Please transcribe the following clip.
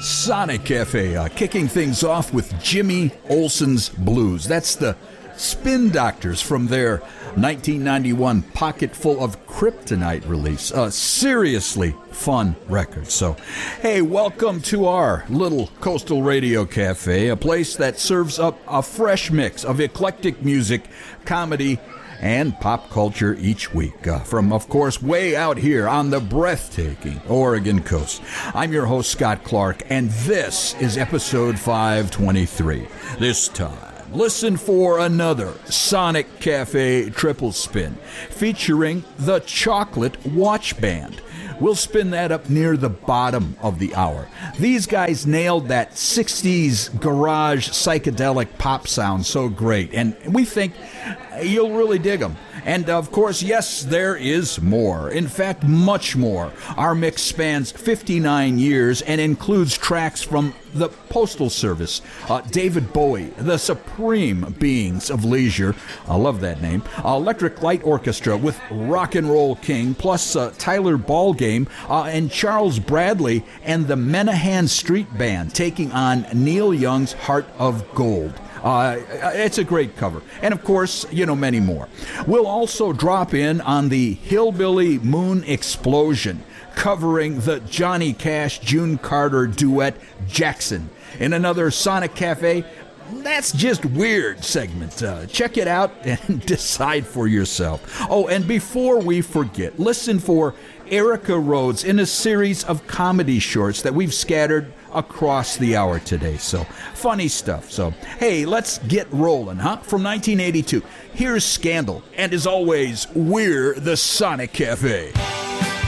Sonic Cafe, kicking things off with Jimmy Olsen's Blues. That's the Spin Doctors from their 1991 Pocket Full of Kryptonite release. A seriously fun record. So, hey, welcome to our little Coastal Radio Cafe, a place that serves up a fresh mix of eclectic music, comedy, and pop culture each week. From, of course, way out here on the breathtaking Oregon coast. I'm your host, Scott Clark, and this is episode 523. This time, listen for another Sonic Cafe triple spin featuring the Chocolate Watch Band. We'll spin that up near the bottom of the hour. These guys nailed that 60s garage psychedelic pop sound so great, and we think you'll really dig them. And of course, yes, there is more. In fact, much more. Our mix spans 59 years and includes tracks from the Postal Service, David Bowie, the Supreme Beings of Leisure, I love that name, Electric Light Orchestra with Rock and Roll King, plus Tyler Ballgame, and Charles Bradley and the Menahan Street Band taking on Neil Young's Heart of Gold. It's a great cover. And, of course, many more. We'll also drop in on the Hillbilly Moon Explosion, covering the Johnny Cash, June Carter duet, Jackson. In another Sonic Cafe, That's Just Weird segment. Check it out and decide for yourself. Oh, and before we forget, listen for Erica Rhodes in a series of comedy shorts that we've scattered across the hour today. So, funny stuff. So, hey, let's get rolling, huh? From 1982, here's Scandal. And as always, we're the Sonic Cafe.